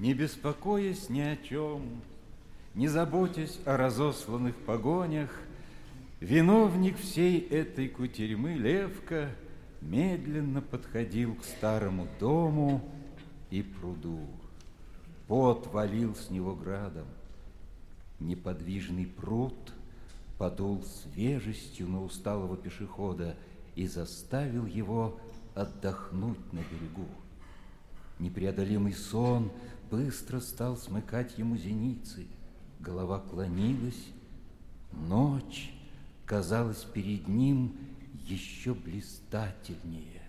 Не беспокоясь ни о чем, не заботясь о разосланных погонях, виновник всей этой кутерьмы Левка медленно подходил к старому дому и пруду. Пот валил с него градом. Неподвижный пруд подул свежестью на усталого пешехода и заставил его отдохнуть на берегу. Непреодолимый сон быстро стал смыкать ему зеницы. Голова клонилась, ночь казалась перед ним еще блистательнее.